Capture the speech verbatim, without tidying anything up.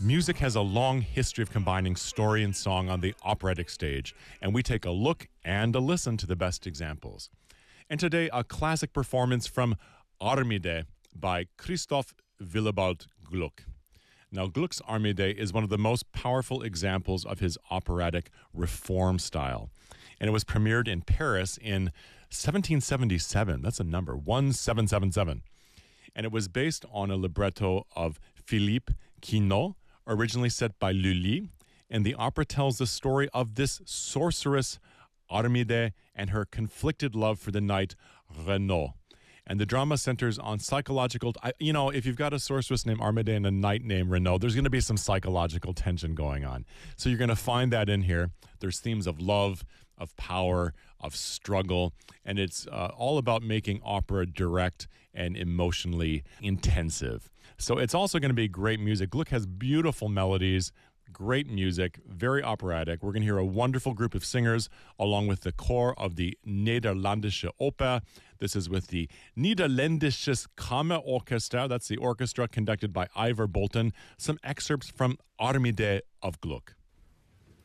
Music has a long history of combining story and song on the operatic stage, and we take a look and a listen to the best examples. And today, a classic performance from Armide by Christoph Willibald Gluck. Now, Gluck's Armide is one of the most powerful examples of his operatic reform style. And it was premiered in Paris in seventeen seventy-seven. That's a number, one seven seven seven. And it was based on a libretto of Philippe Quinault, originally set by Lully. And the opera tells the story of this sorceress Armide and her conflicted love for the knight Renaud. And the drama centers on psychological... I, you know, if you've got a sorceress named Armide and a knight named Renaud, there's going to be some psychological tension going on. So you're going to find that in here. There's themes of love, of power, of struggle, and it's uh, all about making opera direct and emotionally intensive. So it's also going to be great music. Gluck has beautiful melodies, great music, very operatic. We're going to hear a wonderful group of singers along with the core of the Nederlandische Oper. This is with the Niederländisches Kammerorchester. That's the orchestra conducted by Ivor Bolton. Some excerpts from Armide of Gluck.